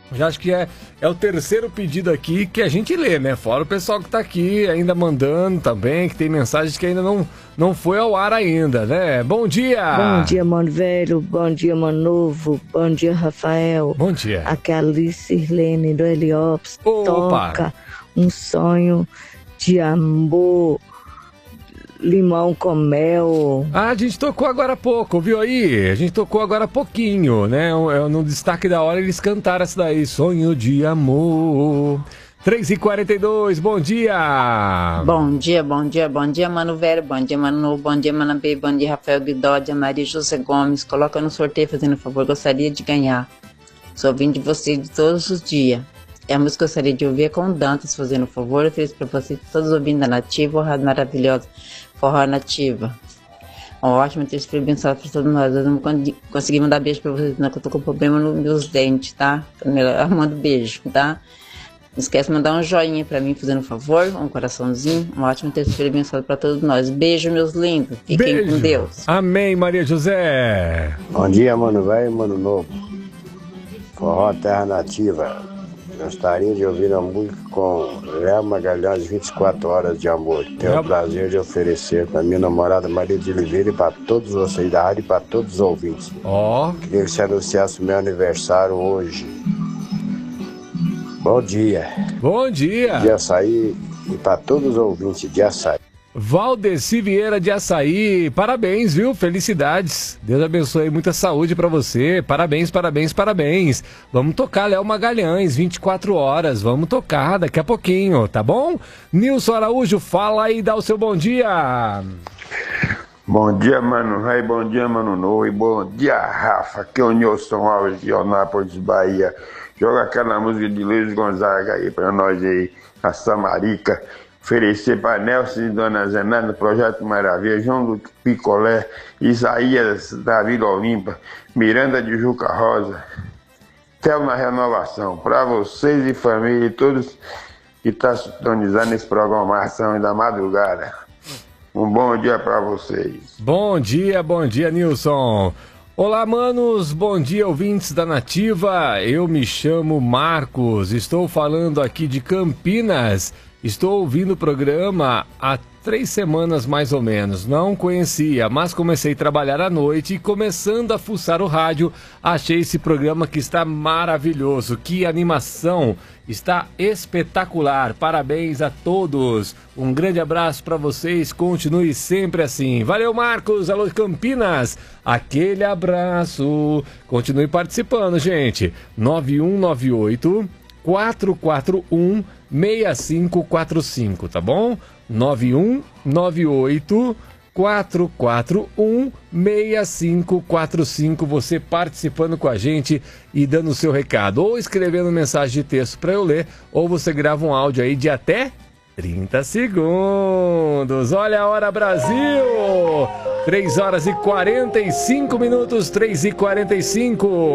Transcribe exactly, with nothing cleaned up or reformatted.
Já acho que é, é o terceiro pedido aqui que a gente lê, né? Fora o pessoal que tá aqui ainda mandando também, que tem mensagens que ainda não, não foi ao ar ainda, né? Bom dia! Bom dia, mano velho. Bom dia, mano novo. Bom dia, Rafael. Bom dia. Aqui é a Alice Irlene do Heliópolis. Opa. Toca um sonho de amor, limão com mel. Ah, a gente tocou agora há pouco, viu aí? A gente tocou agora há pouquinho, né? No destaque da hora eles cantaram essa daí, Sonho de Amor. três e quarenta e dois, bom dia! Bom dia, bom dia, bom dia, mano velho, bom dia, mano novo, bom dia, mano B, bom dia, Rafael Bidódia, Maria José Gomes. Coloca no sorteio, fazendo favor, gostaria de ganhar. Sou ouvindo de você de todos os dias. É a música que eu gostaria de ouvir é com o Dantas, fazendo favor. Eu fiz pra vocês, todos ouvindo da Nativa, rádio maravilhosa, Forró Nativa. Um ótimo ter sido abençoado para todos nós. Eu não consegui mandar beijo para vocês, não, que eu tô com problema nos meus dentes, tá? Eu mando beijo, tá? Não esquece de mandar um joinha para mim, fazendo favor, um coraçãozinho. Um ótimo ter sido abençoado para todos nós. Beijo, meus lindos. Fiquem beijo. Com Deus. Amém, Maria José. Bom dia, mano velho, mano novo. Forró Terra Nativa. Gostaria de ouvir a música com Léo Magalhães, vinte e quatro horas de amor. Tenho é. o prazer de oferecer para minha namorada Maria de Oliveira e para todos vocês da rádio e para todos os ouvintes. Ó. Oh. Queria que você anunciasse o meu aniversário hoje. Bom dia. Bom dia. De Açaí e para todos os ouvintes de Açaí. Valdeci Vieira de Açaí, parabéns, viu? Felicidades. Deus abençoe, muita saúde pra você. Parabéns, parabéns, parabéns. Vamos tocar Léo Magalhães, vinte e quatro horas. Vamos tocar daqui a pouquinho, tá bom? Nilson Araújo, fala aí, dá o seu bom dia. Bom dia, mano Rei, bom dia, mano Novo, e bom dia, Rafa. Aqui é o Nilson Alves de Onápolis, Bahia. Joga aquela música de Luiz Gonzaga aí pra nós aí, a Samarica. Oferecer para Nelson e Dona Zenada, Projeto Maravilha, João do Picolé, Isaías da Vila Olimpa, Miranda de Juca Rosa, Theo na Renovação. Para vocês e família, e todos que estão tá sintonizando esse programação da madrugada. Um bom dia para vocês. Bom dia, bom dia, Nilson. Olá, manos, bom dia, ouvintes da Nativa. Eu me chamo Marcos, estou falando aqui de Campinas. Estou ouvindo o programa há três semanas mais ou menos. Não conhecia, mas comecei a trabalhar à noite e começando a fuçar o rádio, achei esse programa que está maravilhoso. Que animação! Está espetacular. Parabéns a todos. Um grande abraço para vocês. Continue sempre assim. Valeu, Marcos. Alô, Campinas. Aquele abraço. Continue participando, gente. nove um nove oito, quatro quatro um, seis cinco quatro cinco, tá bom? nove um nove oito, quatro quatro um, seis cinco quatro cinco, você participando com a gente e dando o seu recado, ou escrevendo mensagem de texto para eu ler, ou você grava um áudio aí de até trinta segundos. Olha a hora, Brasil! três horas e quarenta e cinco minutos, três e quarenta e cinco.